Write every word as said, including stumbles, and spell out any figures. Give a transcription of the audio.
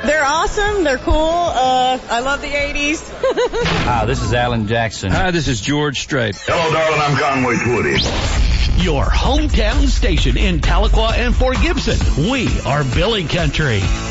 They're awesome. They're cool. Uh, I love the eighties. Hi, this is Alan Jackson. Hi, this is George Strait. Hello, darling. I'm Conway Twitty. Your hometown station in Tahlequah and Fort Gibson. We are Billy Country.